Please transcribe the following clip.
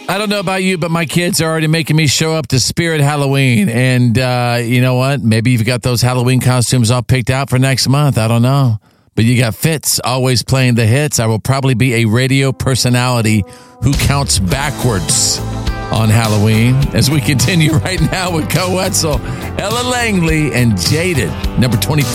I don't know about you, but my kids are already making me show up to Spirit Halloween. And you know what? Maybe you've got those Halloween costumes all picked out for next month. I don't know. But you got Fitz always playing the hits. I will probably be a radio personality who counts backwards on Halloween as we continue right now with Co Wetzel, Ella Langley, and Jaded, number 25.